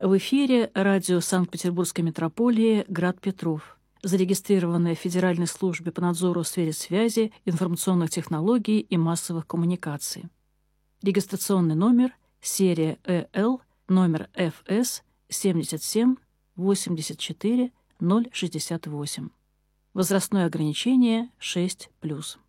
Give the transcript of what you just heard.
В эфире радио Санкт-Петербургской метрополии «Град Петров», зарегистрированное в Федеральной службе по надзору в сфере связи, информационных технологий и массовых коммуникаций. Регистрационный номер серия ЭЛ, номер ФС 77 84 068. Возрастное ограничение 6+.